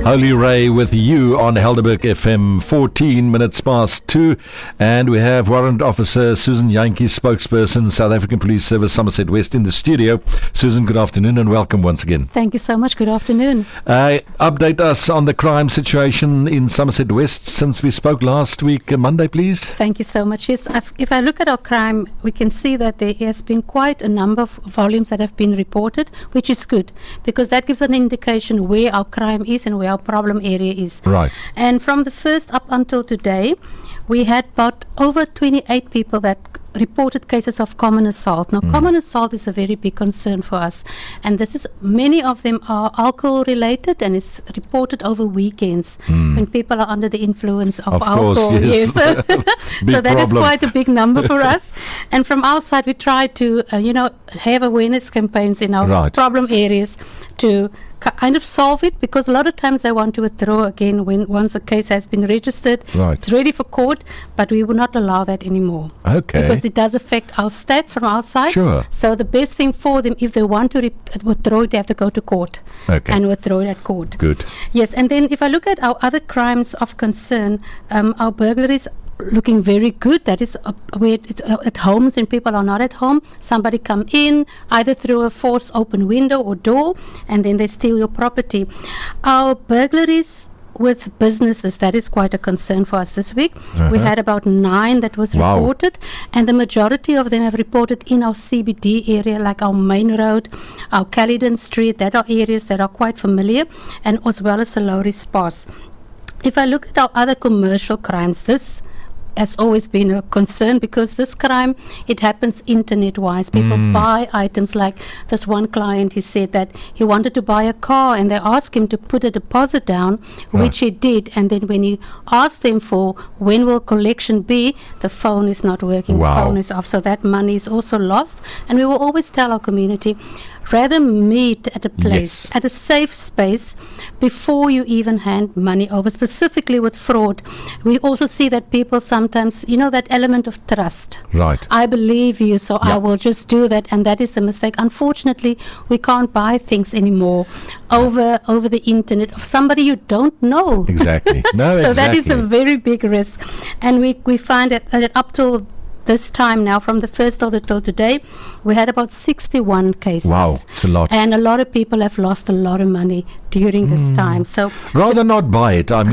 Holy Ray with you on Helderberg FM, 14 minutes past 2. And we have Warrant Officer Susan Jantjie, spokesperson, South African Police Service, Somerset West, in the studio. Susan, good afternoon and welcome once again. Thank you so much. Good afternoon. Update us on the crime situation in Somerset West since we spoke last week, Monday, please. Thank you so much. Yes, if I look at our crime, we can see that there has been quite a number of volumes that have been reported, which is good because that gives an indication where our crime is and where our problem area is. Right. And from the first up until today, we had about over 28 people that reported cases of common assault. Now, common assault is a very big concern for us, and many of them are alcohol related, and it's reported over weekends when people are under the influence of alcohol. Course, yes. So that is quite a big number for us. And from our side, we try to have awareness campaigns in our problem areas to kind of solve it, because a lot of times they want to withdraw again once a case has been registered. Right. It's ready for court, but we will not allow that anymore. Okay. Because it does affect our stats from our side. Sure. So the best thing for them, if they want to withdraw it, they have to go to court and withdraw it at court. Good. Yes, and then if I look at our other crimes of concern, our burglaries looking very good. That is where it's at homes and people are not at home. Somebody come in either through a forced open window or door, and then they steal your property. Our burglaries with businesses, that is quite a concern for us this week. We had about 9 that was reported, and the majority of them have reported in our CBD area, like our main road, our Caledon Street. That are areas that are quite familiar, and as well as the Lowry Spas. If I look at our other commercial crimes, this has always been a concern, because this crime, it happens internet-wise. People buy items. Like this one client, he said that he wanted to buy a car, and they asked him to put a deposit down, which he did. And then when he asked them for when will collection be, the phone is not working, the phone is off. So that money is also lost. And we will always tell our community, rather meet at a place, at a safe space, before you even hand money over, specifically with fraud. We also see that people sometimes, that element of trust. Right. I believe you, so I will just do that, and that is the mistake. Unfortunately, we can't buy things anymore over the internet of somebody you don't know. Exactly. No, so that is a very big risk. And we find that up till this time now, from the first order till today, we had about 61 cases. Wow, it's a lot. And a lot of people have lost a lot of money during this time. So rather not buy it. Or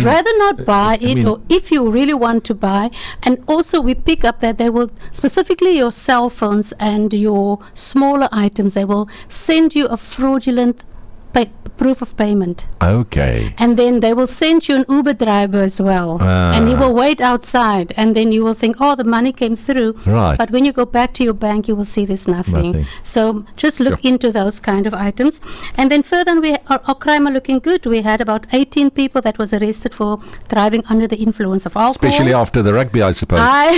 if you really want to buy. And also we pick up that they will, specifically your cell phones and your smaller items, they will send you a fraudulent proof of payment. Okay. And then they will send you an Uber driver as well. And he will wait outside, and then you will think, the money came through. Right. But when you go back to your bank, you will see there's nothing. So just look into those kind of items. And then further, our crime are looking good. We had about 18 people that was arrested for driving under the influence of alcohol. Especially after the rugby, I suppose.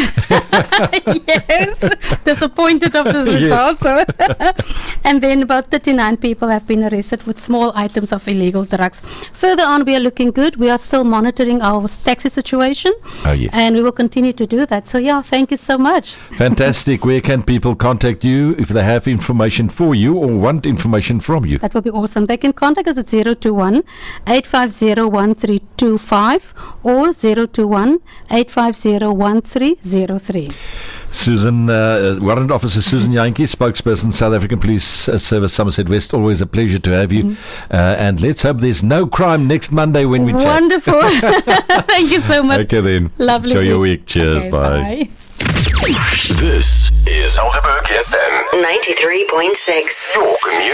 Yes. Disappointed of this result. So and then about 39 people have been arrested with small items of illegal drugs. Further on, we are looking good. We are still monitoring our taxi situation. Oh, yes. And we will continue to do that. So, thank you so much. Fantastic. Where can people contact you if they have information for you or want information from you? That will be awesome. They can contact us at 021-850-1325 or 021-850-1303. Susan, Warrant Officer Susan Jantjie, spokesperson, South African Police Service, Somerset West. Always a pleasure to have you. And let's hope there's no crime next Monday when we chat. Wonderful. Thank you so much. Okay then. Lovely. Enjoy your week. Cheers. Okay, bye. This is Helderberg FM 93.6. Your community.